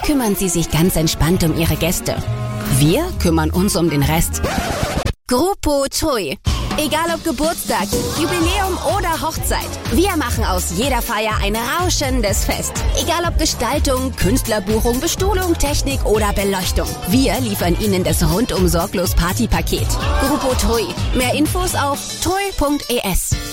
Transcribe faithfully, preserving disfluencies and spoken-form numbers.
kümmern sie sich ganz entspannt um ihre Gäste. Wir kümmern uns um den Rest. Gruppo Tui. Egal ob Geburtstag, Jubiläum oder Hochzeit, wir machen aus jeder Feier ein rauschendes Fest. Egal ob Gestaltung, Künstlerbuchung, Bestuhlung, Technik oder Beleuchtung. Wir liefern Ihnen das rundum sorglos Partypaket. Gruppo Tui. Mehr Infos auf tui punkt es.